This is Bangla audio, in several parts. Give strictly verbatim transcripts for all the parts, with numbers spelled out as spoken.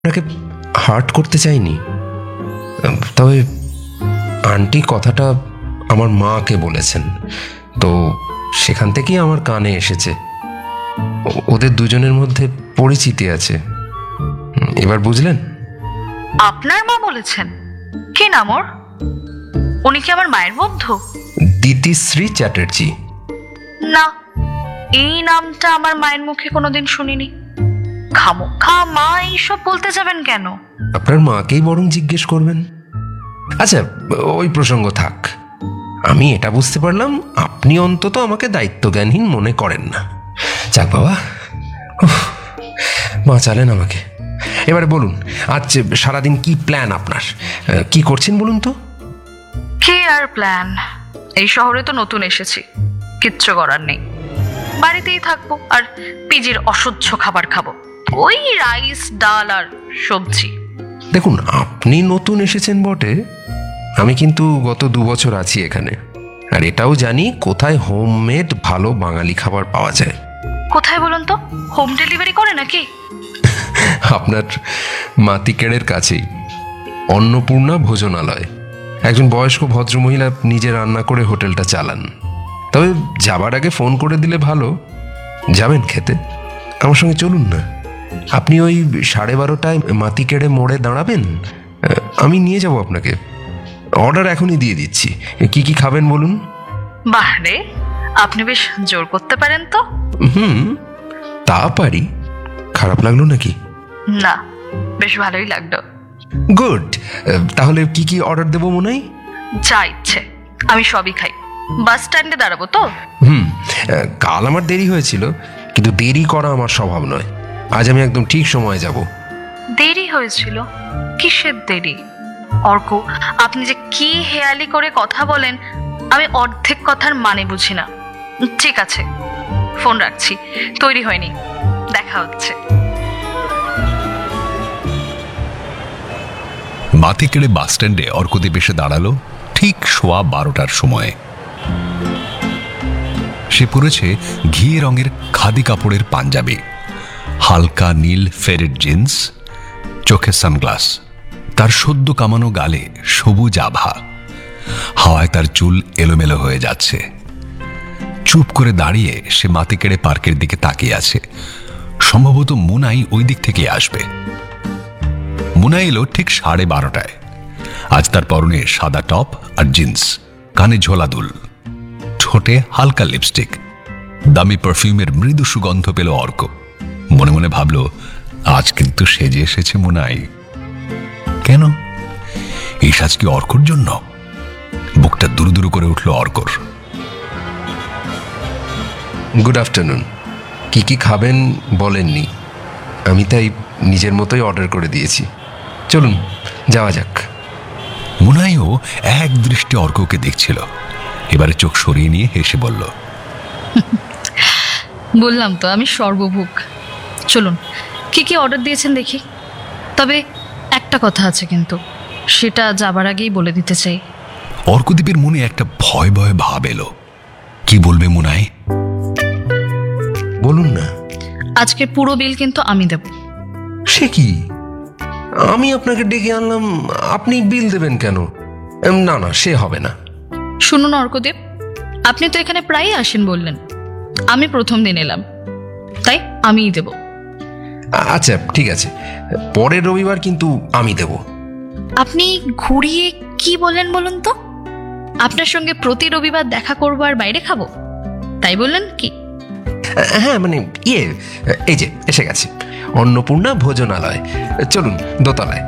আপনাকে হার্ট করতে চাইনি, তবে আন্টি কথাটা আমার মাকে বলেছেন, তো সেখান থেকেই আমার কানে এসেছে। ওদের দুজনের মধ্যে পরিচিতি আছে, এবার বুঝলেন? আপনার মা বলেছেন? কি নাম ওর? উনি কি আমার মায়ের বন্ধু? দিতিশ্রী চ্যাটার্জি। না, এই নামটা আমার মায়ের মুখে কোনোদিন শুনিনি। খামোখা মা এইসব বলতে যাবেন কেন? আপনার মাকেই বরং জিজ্ঞেস করবেন। আচ্ছা, ওই প্রসঙ্গ থাক। আমি এটা বুঝতে পারলাম আপনি অন্তত আমাকে দায়িত্বজ্ঞানহীন মনে করেন না। যাক বাবা, বাঁচালেন আমাকে। এবারে বলুন, আজ সারাদিন কি প্ল্যান আপনার? কি করছেন বলুন তো? কি আর প্ল্যান? এই শহরে তো নতুন এসেছি, কিচ্ছু করার নেই। বাড়িতেই থাকবো আর পিজির অসহ্য খাবার খাবো, ওই রাইস ডাল আর সবজি। দেখুন, আপনি নতুন এসেছেন বটে, আমি কিন্তু গত দু বছর আছি এখানে, আর এটাও জানি কোথায় হোমমেড ভালো বাঙালি খাবার পাওয়া যায়। কোথায় বলুন তো? হোম ডেলিভারি করে নাকি? আপনার মাতিকেড়ের কাছেই অন্নপূর্ণা ভোজনালয়। একজন বয়স্ক ভদ্রমহিলা নিজে রান্না করে হোটেলটা চালান। তবে যাবার আগে ফোন করে দিলে ভালো। যাবেন খেতে? আমার সঙ্গে চলুন না। আপনি ওই সাড়ে বারোটায় মাতিকেড়ে মোড়ে দাঁড়াবেন, আমি নিয়ে যাব আপনাকে। অর্ডার এখনই দিয়ে দিচ্ছি। কি কি খাবেন বলুন? বাহ রে, আপনি বেশ জোর করতে পারেন তো। হুম, তা পারি। খারাপ লাগলো নাকি? না, বেশ ভালোই লাগলো। গুড। তাহলে কি কি অর্ডার দেবো মনে হয়? যা ইচ্ছে, আমি সবই খাই। বাস স্ট্যান্ডে দাঁড়াবো তো? হুম, কাল আমার দেরি হয়েছিল, কিন্তু দেরি করা আমার স্বভাব নয়। আজ আমি একদম ঠিক সময়ে যাব। দেরি হয়েছিল? কিসের দেরি? অর্ক, আপনি যে কি হেয়ালি করে কথা বলেন, আমি অর্ধেক কথার মানে বুঝি না। ঠিক আছে, ফোন রাখছি, তৈরি হয়নি, দেখা হচ্ছে। মাতিকেড়ে বাস স্ট্যান্ডে অর্কদীপ এসে দাঁড়ালো ঠিক সোয়া বারোটার সময়ে। সে পরেছে ঘি রঙের খাদি কাপড়ের পাঞ্জাবি, হালকা নীল ফেরেট জিন্স, চোখে সানগ্লাস, তার সদ্য কামানো গালে সবুজ আভা। হাওয়ায় তার চুল এলোমেলো হয়ে যাচ্ছে। চুপ করে দাঁড়িয়ে সে মাতিকেড়ে পার্কের দিকে তাকিয়ে আছে। সম্ভবত মুনাই ওই দিক থেকে আসবে। মুনাই এলো ঠিক সাড়ে বারোটায়। আজ তার পরনে সাদা টপ আর জিন্স, কানে ঝোলা দুল, ঠোঁটে হালকা লিপস্টিক, দামি পারফিউমের মৃদু সুগন্ধ পেল অর্ক। মনে মনে ভাবল, আজ কিন্তু সেজে এসেছে মুনাই। কেন এই সাজ কি অর্কর জন্য? বুকটা দুরু দুরু করে উঠল অর্কর। Good afternoon. কি কি খাবেন বলেননি, আমি তাই নিজের মতোই অর্ডার করে দিয়েছি। চলুন যাওয়া যাক। মুনাইও এক দৃষ্টি অর্ককে দেখছিল, এবারে চোখ সরিয়ে নিয়ে হেসে বলল, বললাম তো আমি সর্বভুক। চলুন, কি কি অর্ডার দিয়েছেন দেখি। তবে একটা কথা আছে কিন্তু, সেটা যাবার আগেই বলে দিতে চাই। অর্কদীপের মনে একটা ভয় ভয় ভাব এলো। কি বলবে মুনাই? বলুন না। আজকের পুরো বিল কিন্তু আমি দেব। সে কি? আমি আপনাকে ডেকে আনলাম, আপনি বিল দেবেন কেন? না না, সে হবে না। শুনুন অর্কদীপ, আপনি তো এখানে প্রায়ই আসেন বললেন, আমি প্রথম দিন এলাম, তাই আমিই দেব। আচ্ছা ঠিক আছে, পরের রবিবার কিন্তু আমি দেব। আপনি ঘুরিয়ে কি বললেন বলুন তো? আপনার সঙ্গে প্রতি রবিবার দেখা করবো আর বাইরে খাবো, তাই বললেন কি? হ্যাঁ মানে ইয়ে, এই যে এসে গেছে অন্নপূর্ণা ভোজনালয়। চলুন দোতলায়।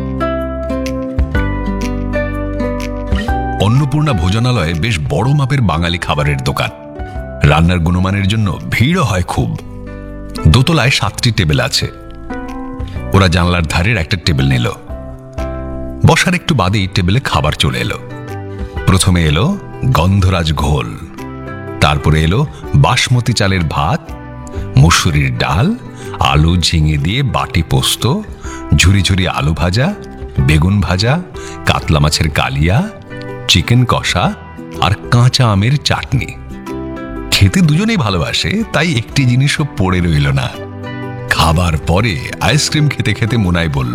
অন্নপূর্ণা ভোজনালয়ে বেশ বড় মাপের বাঙালি খাবারের দোকান। রান্নার গুণমানের জন্য ভিড়ও হয় খুব। দোতলায় সাতটি টেবিল আছে। ওরা জানলার ধারের একটা টেবিল নিল। বসার একটু বাদেই টেবিলে খাবার চলে এলো। প্রথমে এলো গন্ধরাজ ঘোল, তারপরে এলো বাসমতি চালের ভাত, মুসুরির ডাল, আলু ঝিঙে দিয়ে বাটি পোস্ত, ঝুরি ঝুরি আলু ভাজা, বেগুন ভাজা, কাতলা মাছের কালিয়া, চিকেন কষা আর কাঁচা আমের চাটনি। খেতে দুজনেই ভালোবাসে, তাই একটি জিনিসও পড়ে রইল না। খাবার পরে আইসক্রিম খেতে খেতে মোনাই বলল,